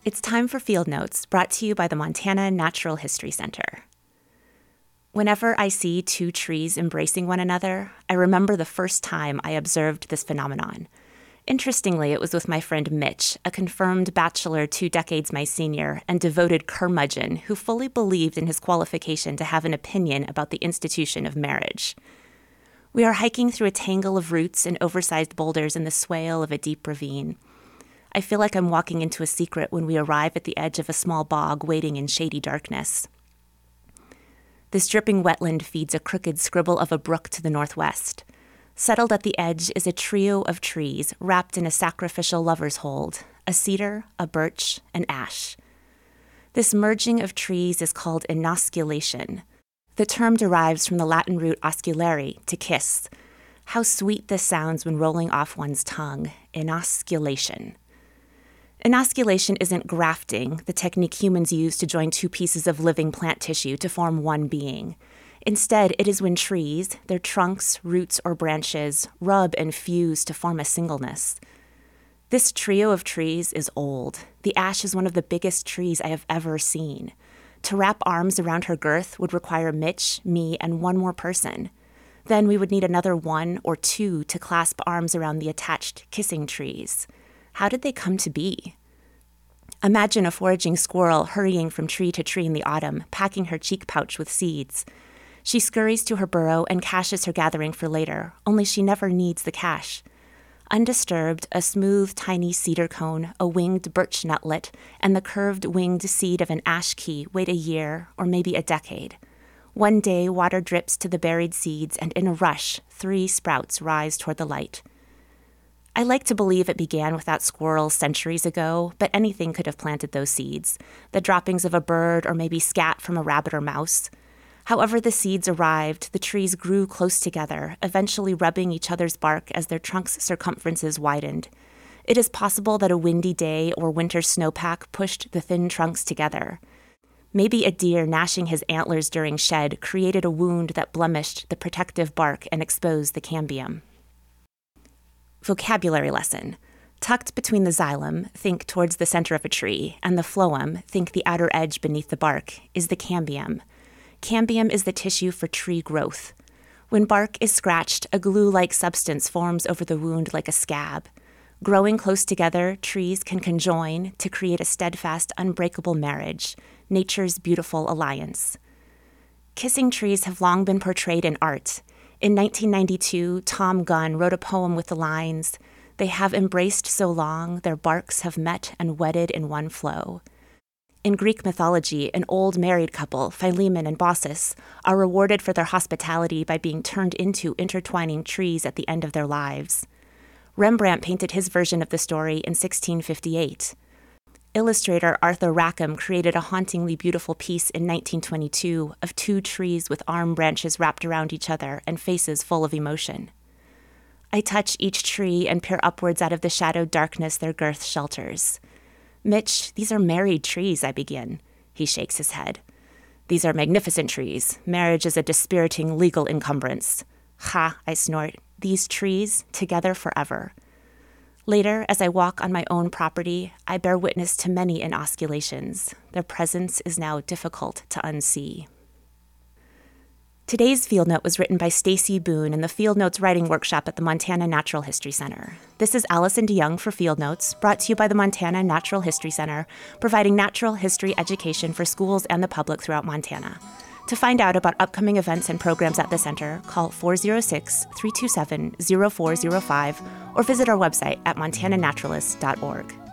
It's time for Field Notes, brought to you by the Montana Natural History Center. Whenever I see two trees embracing one another, I remember the first time I observed this phenomenon. Interestingly, it was with my friend Mitch, a confirmed bachelor 2 decades my senior and devoted curmudgeon who fully believed in his qualification to have an opinion about the institution of marriage. We are hiking through a tangle of roots and oversized boulders in the swale of a deep ravine. I feel like I'm walking into a secret when we arrive at the edge of a small bog waiting in shady darkness. This dripping wetland feeds a crooked scribble of a brook to the northwest. Settled at the edge is a trio of trees wrapped in a sacrificial lover's hold, a cedar, a birch, an ash. This merging of trees is called inosculation. The term derives from the Latin root osculare, to kiss. How sweet this sounds when rolling off one's tongue, inosculation. Inosculation isn't grafting, the technique humans use to join two pieces of living plant tissue to form one being. Instead, it is when trees, their trunks, roots, or branches, rub and fuse to form a singleness. This trio of trees is old. The ash is one of the biggest trees I have ever seen. To wrap arms around her girth would require Mitch, me, and one more person. Then we would need another 1 or 2 to clasp arms around the attached kissing trees. How did they come to be? Imagine a foraging squirrel hurrying from tree to tree in the autumn, packing her cheek pouch with seeds. She scurries to her burrow and caches her gathering for later, only she never needs the cache. Undisturbed, a smooth, tiny cedar cone, a winged birch nutlet, and the curved winged seed of an ash key wait a year or maybe a decade. One day, water drips to the buried seeds, and in a rush, 3 sprouts rise toward the light. I like to believe it began with that squirrel centuries ago, but anything could have planted those seeds, the droppings of a bird or maybe scat from a rabbit or mouse. However the seeds arrived, the trees grew close together, eventually rubbing each other's bark as their trunks' circumferences widened. It is possible that a windy day or winter snowpack pushed the thin trunks together. Maybe a deer gnashing his antlers during shed created a wound that blemished the protective bark and exposed the cambium. Vocabulary lesson. Tucked between the xylem, think towards the center of a tree, and the phloem, think the outer edge beneath the bark, is the cambium. Cambium is the tissue for tree growth. When bark is scratched, a glue-like substance forms over the wound like a scab. Growing close together, trees can conjoin to create a steadfast, unbreakable marriage, nature's beautiful alliance. Kissing trees have long been portrayed in art. In 1992, Tom Gunn wrote a poem with the lines, "They have embraced so long, their barks have met and wedded in one flow." In Greek mythology, an old married couple, Philemon and Baucis, are rewarded for their hospitality by being turned into intertwining trees at the end of their lives. Rembrandt painted his version of the story in 1658. Illustrator Arthur Rackham created a hauntingly beautiful piece in 1922 of 2 trees with arm branches wrapped around each other and faces full of emotion. I touch each tree and peer upwards out of the shadowed darkness their girth shelters. "Mitch, these are married trees," I begin. He shakes his head. "These are magnificent trees. Marriage is a dispiriting legal encumbrance." "Ha," I snort. "These trees, together forever." Later, as I walk on my own property, I bear witness to many inosculations. Their presence is now difficult to unsee. Today's Field Note was written by Stacy Boone in the Field Notes Writing Workshop at the Montana Natural History Center. This is Allison DeYoung for Field Notes, brought to you by the Montana Natural History Center, providing natural history education for schools and the public throughout Montana. To find out about upcoming events and programs at the center, call 406-327-0405 or visit our website at montananaturalist.org.